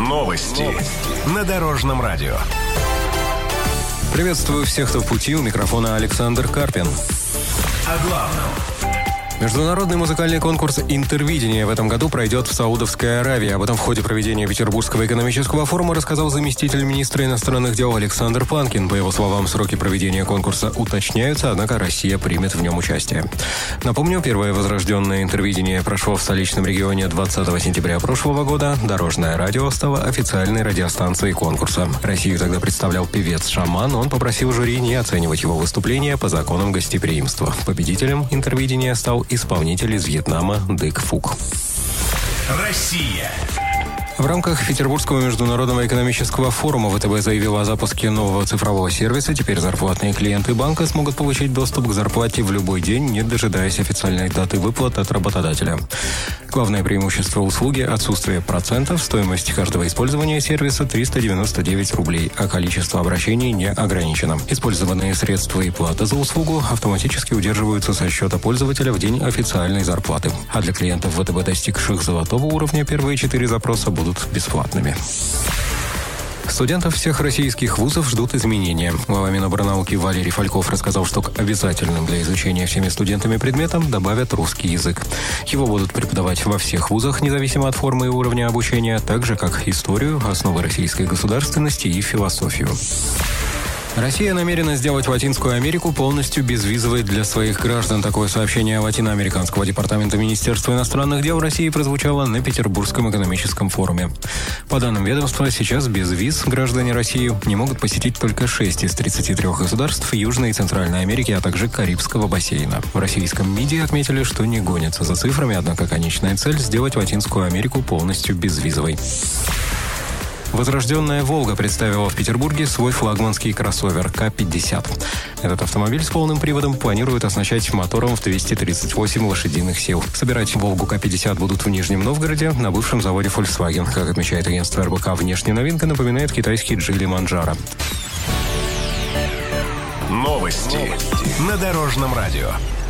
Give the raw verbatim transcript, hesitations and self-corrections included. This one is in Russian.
Новости на Дорожном радио. Приветствую всех, кто в пути. У микрофона Александр Карпин. О главном. Международный музыкальный конкурс «Интервидение» в этом году пройдет в Саудовской Аравии. Об этом в ходе проведения Петербургского экономического форума рассказал заместитель министра иностранных дел Александр Панкин. По его словам, сроки проведения конкурса уточняются, однако Россия примет в нем участие. Напомню, первое возрожденное «Интервидение» прошло в столичном регионе двадцатого сентября прошлого года. Дорожное радио стало официальной радиостанцией конкурса. Россию тогда представлял певец «Шаман». Он попросил жюри не оценивать его выступления по законам гостеприимства. Победителем «Интервидения» стал исполнитель из Вьетнама Дык Фук. Россия. В рамках Петербургского международного экономического форума ВТБ заявила о запуске нового цифрового сервиса. Теперь зарплатные клиенты банка смогут получить доступ к зарплате в любой день, не дожидаясь официальной даты выплат от работодателя. Главное преимущество услуги – отсутствие процентов. Стоимость каждого использования сервиса – триста девяносто девять рублей, а количество обращений не ограничено. Использованные средства и плата за услугу автоматически удерживаются со счета пользователя в день официальной зарплаты. А для клиентов ВТБ, достигших золотого уровня, первые четыре запроса будут бесплатными. Студентов всех российских вузов ждут изменения. Глава Миноборнауки Валерий Фальков рассказал, что к обязательным для изучения всеми студентами предметам добавят русский язык. Его будут преподавать во всех вузах, независимо от формы и уровня обучения, так же как историю, основы российской государственности и философию. Россия намерена сделать Латинскую Америку полностью безвизовой для своих граждан. Такое сообщение Латиноамериканского департамента Министерства иностранных дел России прозвучало на Петербургском экономическом форуме. По данным ведомства, сейчас без виз граждане России не могут посетить только шесть из тридцати трёх государств Южной и Центральной Америки, а также Карибского бассейна. В российском МИДе отметили, что не гонятся за цифрами, однако конечная цель – сделать Латинскую Америку полностью безвизовой. Возрожденная «Волга» представила в Петербурге свой флагманский кроссовер Ка пятьдесят. Этот автомобиль с полным приводом планируют оснащать мотором в двести тридцать восемь лошадиных сил. Собирать «Волгу» Ка пятьдесят будут в Нижнем Новгороде на бывшем заводе Volkswagen. Как отмечает агентство эр бэ ка, внешняя новинка напоминает китайский Джили Манджаро. Новости на Дорожном радио.